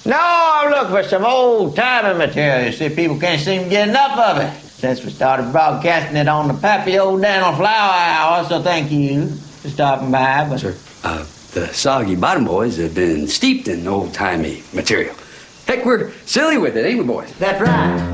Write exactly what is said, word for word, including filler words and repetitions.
No, I'm looking for some old-timey material. You see, people can't seem to get enough of it since we started broadcasting it on the Pappy O'Daniel Flower Hour, so thank you for stopping by. But... Sir, uh, the Soggy Bottom Boys have been steeped in old-timey material. Heck, we're silly with it, ain't we, boys? That's right.